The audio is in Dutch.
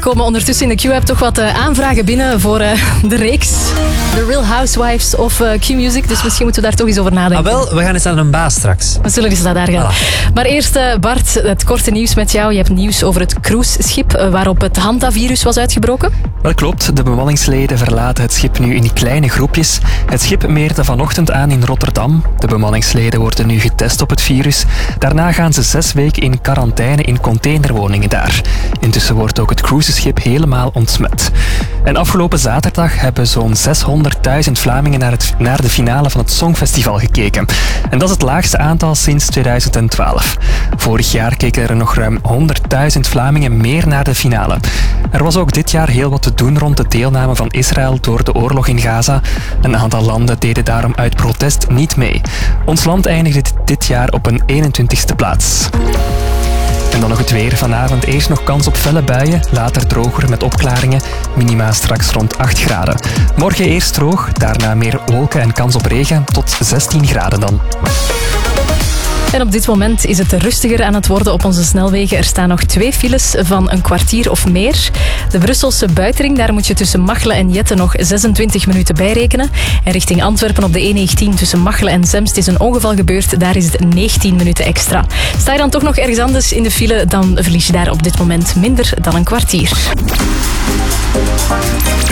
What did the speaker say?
komen ondertussen in de Q-app toch wat aanvragen binnen voor de reeks The Real Housewives of Q-Music. Dus misschien moeten we daar toch eens over nadenken. Wel, we gaan eens aan een baas straks. We zullen eens naar daar gaan. Voilà. Maar eerst Bart, het korte nieuws met jou. Je hebt nieuws over het cruiseschip waarop het hantavirus was uitgebroken. Wel klopt, de bemanningsleden verlaten het schip nu in kleine groepjes. Het schip meerde vanochtend aan in Rotterdam. De bemanningsleden worden nu getest op het virus. Daarna gaan ze 6 weken in quarantaine in containerwoningen daar. Intussen wordt ook het cruiseschip helemaal ontsmet. En afgelopen zaterdag hebben zo'n 600.000 Vlamingen naar de finale van het Songfestival gekeken. En dat is het laagste aantal sinds 2012. Vorig jaar keken er nog ruim 100.000 Vlamingen meer naar de finale. Er was ook dit jaar heel wat te doen rond de deelname van Israël door de oorlog in Gaza. Een aantal landen deden daarom uit protest niet mee. Ons land eindigde dit jaar op een 21ste plaats. En dan nog het weer. Vanavond eerst nog kans op felle buien, later droger met opklaringen. Minima straks rond 8 graden. Morgen eerst droog, daarna meer wolken en kans op regen, tot 16 graden dan. En op dit moment is het rustiger aan het worden op onze snelwegen. Er staan nog 2 files van een kwartier of meer. De Brusselse buitenring, daar moet je tussen Machelen en Jetten nog 26 minuten bij rekenen. En richting Antwerpen op de E19 tussen Machelen en Zemst is een ongeval gebeurd. Daar is het 19 minuten extra. Sta je dan toch nog ergens anders in de file, dan verlies je daar op dit moment minder dan een kwartier.